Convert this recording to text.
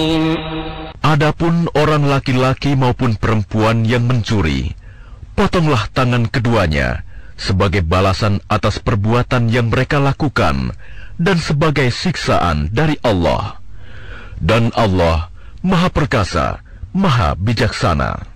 Adapun orang laki-laki maupun perempuan yang mencuri, potonglah tangan keduanya sebagai balasan atas perbuatan yang mereka lakukan dan sebagai siksaan dari Allah. Dan Allah Maha Perkasa, Maha Bijaksana.